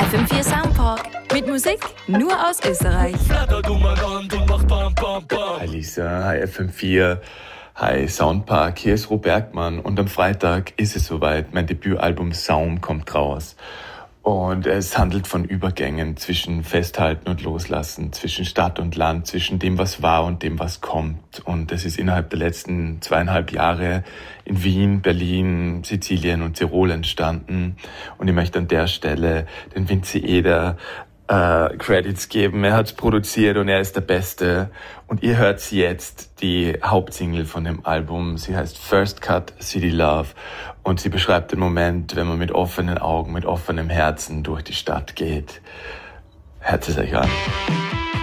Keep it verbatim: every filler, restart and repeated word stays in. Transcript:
F M vier Soundpark. Mit Musik nur aus Österreich. Hi Lisa, hi F M vier, hi Soundpark, hier ist Rob Bergmann und am Freitag ist es soweit, mein Debütalbum Saum kommt raus. Und es handelt von Übergängen zwischen Festhalten und Loslassen, zwischen Stadt und Land, zwischen dem, was war und dem, was kommt. Und es ist innerhalb der letzten zweieinhalb Jahre in Wien, Berlin, Sizilien und Tirol entstanden. Und ich möchte an der Stelle den Vinci Eder äh, Credits geben. Er hat's produziert und er ist der Beste. Und ihr hört jetzt die Hauptsingle von dem Album. Sie heißt First Cut City Love. Und sie beschreibt den Moment, wenn man mit offenen Augen, mit offenem Herzen durch die Stadt geht. Hört es euch an.